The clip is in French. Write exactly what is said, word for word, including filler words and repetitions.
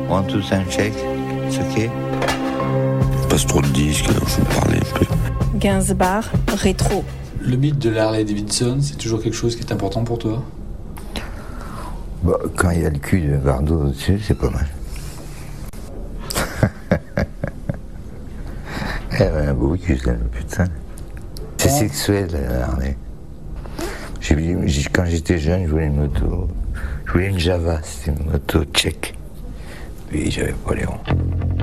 One, two, sound check. It's okay. Passe trop de disques, alors je vais parler un peu. Gainsbourg, rétro. Le mythe de la Harley Davidson, c'est toujours quelque chose qui est important pour toi? Bah, quand il y a le cul de Bardot au-dessus, c'est pas mal. Elle avait un beau cul, celle, putain. C'est Oh. sexuel, la Harley. J'ai, j'ai, quand j'étais jeune, je voulais une moto. Je voulais une Java, c'était une moto tchèque. Puis j'avais pas les ronds.